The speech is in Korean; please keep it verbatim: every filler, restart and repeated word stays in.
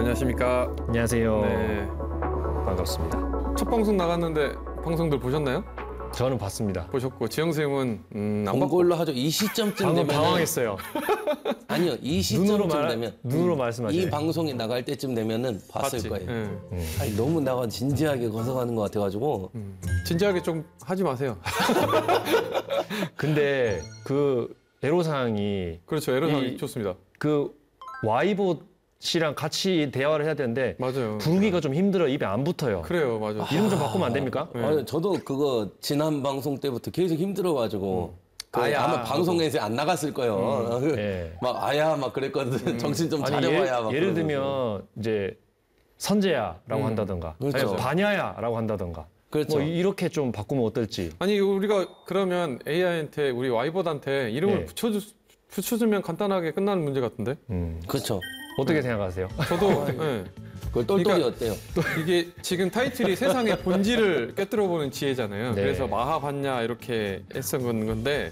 안녕하십니까. 안녕하세요. 네. 반갑습니다. 첫 방송 나갔는데 방송들 보셨나요? 저는 봤습니다. 보셨고 지영 쌤은 음, 안 본 봤고. 걸로 하죠. 이 시점쯤 방금 되면 당황했어요. 아니요, 이 눈으로 시점쯤 말 되면 눈으로 음, 말씀하세요. 이 방송이 나갈 때쯤 되면은 봤을 봤지. 거예요. 예. 아니, 너무 나가 진지하게 거서가는 것 같아가지고 음. 진지하게 좀 하지 마세요. 근데 그 애로사항이 그렇죠. 에러상이 이- 좋습니다. 그 와이봇 씨랑 같이 대화를 해야 되는데 맞아요. 부르기가 좀 힘들어. 입에 안 붙어요. 그래요, 맞아요. 이름 좀 바꾸면 안 됩니까? 네. 아니, 저도 그거 지난 방송 때부터 계속 힘들어가지고 그 아야 아마 방송에서 안 나갔을 거예요. 예. 막 아야 막 그랬거든. 정신 좀 아니 차려봐야. 막 예를, 예를 그러면서. 들면 이제 선재야라고 한다던가, 그렇죠. 아니면 반야야라고 한다던가, 그렇죠. 뭐 이렇게 좀 바꾸면 어떨지. 아니 우리가 그러면 에이아이한테 우리 와이봇한테 이름을 네. 붙여주, 붙여주면 간단하게 끝나는 문제 같은데? 음. 그렇죠. 어떻게 생각하세요? 저도 예. 그 똘똘이 그러니까- 어때요? 이게 지금 타이틀이 세상의 본질을 꿰뚫어보는 지혜잖아요. 네. 그래서 마하반야 이렇게 했던 건데